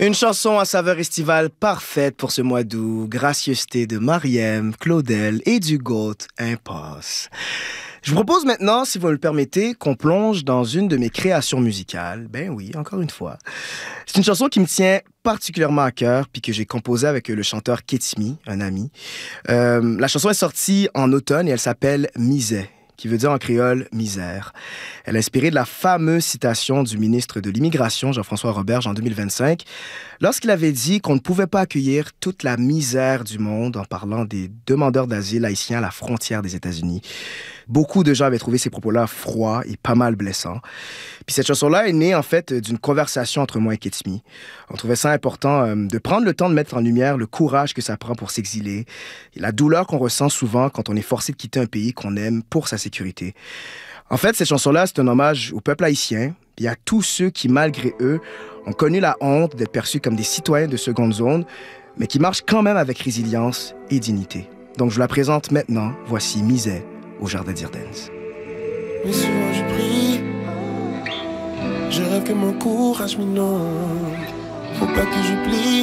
Une chanson à saveur estivale parfaite pour ce mois d'août. Gracieuseté de Mariem, Claudel et du GOAT Impasse. Je vous propose maintenant, si vous me le permettez, qu'on plonge dans une de mes créations musicales. Ben oui, encore une fois. C'est une chanson qui me tient particulièrement à cœur, puis que j'ai composée avec le chanteur Ketimi, un ami. La chanson est sortie en automne et elle s'appelle Misé, qui veut dire en créole misère. Elle est inspirée de la fameuse citation du ministre de l'Immigration, Jean-François Roberge, en 2025, lorsqu'il avait dit qu'on ne pouvait pas accueillir toute la misère du monde en parlant des demandeurs d'asile haïtiens à la frontière des États-Unis. Beaucoup de gens avaient trouvé ces propos-là froids et pas mal blessants. Puis cette chanson-là est née, en fait, d'une conversation entre moi et Ketimi. On trouvait ça important de prendre le temps de mettre en lumière le courage que ça prend pour s'exiler et la douleur qu'on ressent souvent quand on est forcé de quitter un pays qu'on aime pour sa sécurité. En fait, cette chanson-là, c'est un hommage au peuple haïtien et à tous ceux qui, malgré eux, ont connu la honte d'être perçus comme des citoyens de seconde zone, mais qui marchent quand même avec résilience et dignité. Donc, je vous la présente maintenant. Voici Misé au Jardin d'Irdennes. Mais souvent je prie, je rêve que mon courage m'inonde. Faut pas que j'oublie